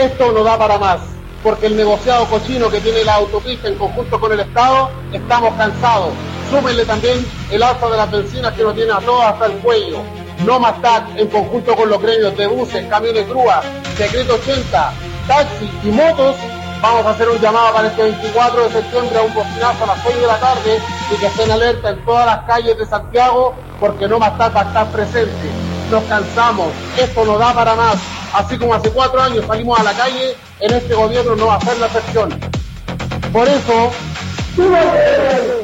Esto no da para más, porque el negociado cochino que tiene la autopista en conjunto con el Estado, estamos cansados. Súmenle también el alza de las bencinas que nos tiene a todos hasta el cuello. No más TAC en conjunto con los gremios de buses, camiones, grúas, decreto 80, taxis y motos. Vamos a hacer un llamado para este 24 de septiembre a un bocinazo a las 6 de la tarde y que estén alerta en todas las calles de Santiago, porque no más TAC va a estar presente. Nos cansamos, esto no da para más. Así como hace 4 años salimos a la calle, en este gobierno no va a ser la excepción. Por eso...